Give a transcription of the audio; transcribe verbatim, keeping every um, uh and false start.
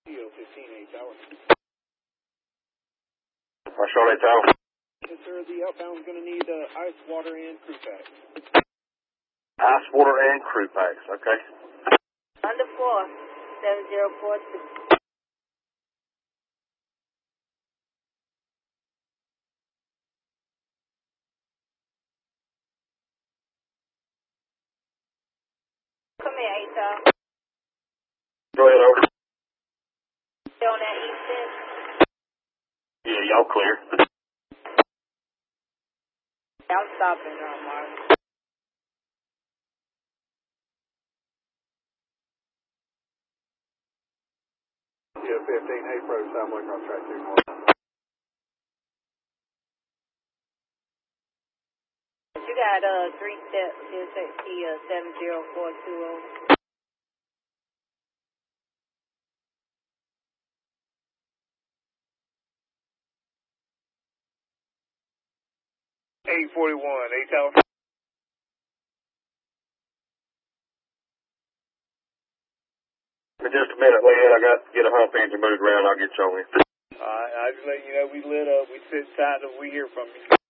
T O fifteen, eight Tower. West Charlotte Tower. Yes, sir. The outbound's going to need uh, ice, water, and crew packs. Ice, water, and crew packs. Okay. Under four, seven zero four two. Come here, eight Tower. Go ahead, over. You on that east end? Yeah, y'all clear. I'm stopping now, Mark. T O fifteen, eight Pro, Southway cross track two. You got uh three steps, here's T uh seven zero four two oh. eight forty-one, eight Tower. In just a minute, Lynn, I got to get a hump engine moved around. I'll get you on it. All right, I just let you know we lit up. We sit tight till we hear from you.